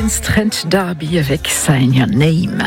Lawrence Trent D'Arby avec Sign Your Name.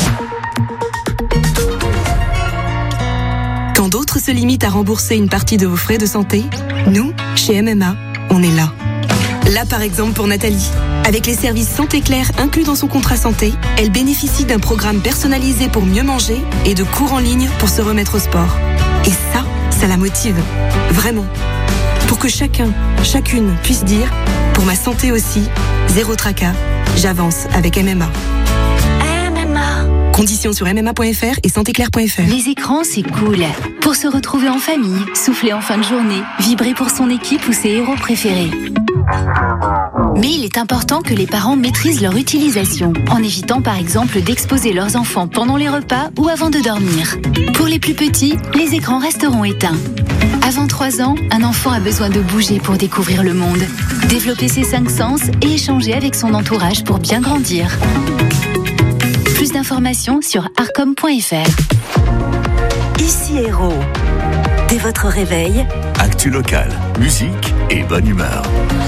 Quand d'autres se limitent à rembourser une partie de vos frais de santé, nous, chez MMA, on est là. Là, par exemple, pour Nathalie. Avec les services Santé Claire inclus dans son contrat santé, elle bénéficie d'un programme personnalisé pour mieux manger et de cours en ligne pour se remettre au sport. Et ça la motive. Vraiment. Pour que chacune puisse dire, pour ma santé aussi, zéro tracas, j'avance avec MMA. Conditions sur mma.fr et santéclair.fr. Les écrans, c'est cool. Pour se retrouver en famille, souffler en fin de journée, vibrer pour son équipe ou ses héros préférés. Mais il est important que les parents maîtrisent leur utilisation, en évitant par exemple d'exposer leurs enfants pendant les repas ou avant de dormir. Pour les plus petits, les écrans resteront éteints. Avant 3 ans, un enfant a besoin de bouger pour découvrir le monde, développer ses 5 sens et échanger avec son entourage pour bien grandir. Plus d'informations sur arcom.fr. Ici Héros. Dès votre réveil, actu local, musique et bonne humeur.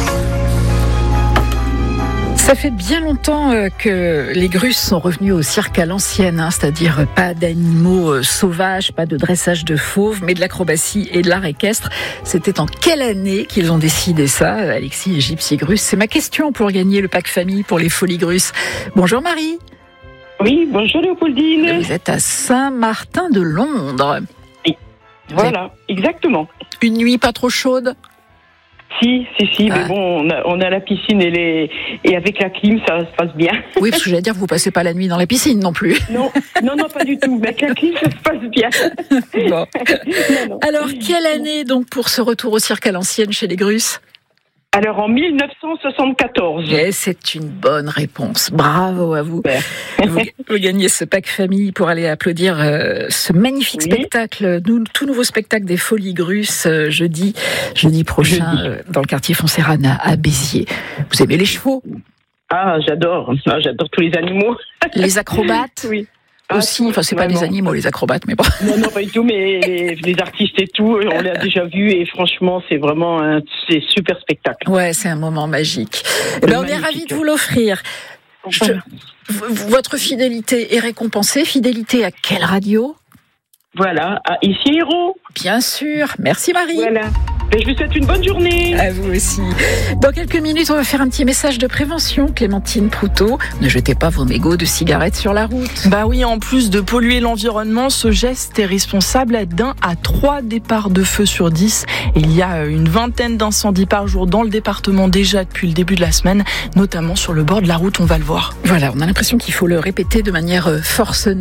Ça fait bien longtemps que les grusses sont revenues au cirque à l'ancienne, c'est-à-dire pas d'animaux sauvages, pas de dressage de fauves, mais de l'acrobatie et de l'art équestre. C'était en quelle année qu'ils ont décidé ça, Alexis et Gypsy Grus? C'est ma question pour gagner le pack famille pour les Folies Grusses. Bonjour Marie. Oui, bonjour Léopoldine. Vous êtes à Saint-Martin de Londres. Oui, voilà, exactement. Une nuit pas trop chaude? Si, mais bon, on a la piscine et avec la clim, ça se passe bien. Oui, parce que j'allais dire, vous passez pas la nuit dans la piscine non plus. Non, pas du tout. Mais avec la clim, ça se passe bien. Bon. Non. Alors, quelle année donc pour ce retour au cirque à l'ancienne chez les Grusses? Alors, en 1974. Et c'est une bonne réponse. Bravo à vous. Vous gagnez ce pack famille pour aller applaudir ce magnifique spectacle, tout nouveau spectacle des Folies Grusses, jeudi prochain, dans le quartier Fonserrana à Béziers. Vous aimez les chevaux? Ah, j'adore tous les animaux. Les acrobates? Oui. Aussi, enfin c'est pas des animaux les acrobates, mais bon. Non, pas du tout, mais les artistes et tout, on l'a déjà vu et franchement c'est vraiment un super spectacle. Ouais, c'est un moment magique. On est ravis de vous l'offrir. Votre fidélité est récompensée. Fidélité à quelle radio? Voilà, à Ici Héros. Bien sûr. Merci Marie. Voilà. Et je vous souhaite une bonne journée. À vous aussi. Dans quelques minutes, on va faire un petit message de prévention. Clémentine Proutot, ne jetez pas vos mégots de cigarettes sur la route. Bah oui, en plus de polluer l'environnement, ce geste est responsable d'1 à 3 départs de feu sur 10. Et il y a une vingtaine d'incendies par jour dans le département déjà depuis le début de la semaine, notamment sur le bord de la route, on va le voir. Voilà, on a l'impression qu'il faut le répéter de manière forcenée.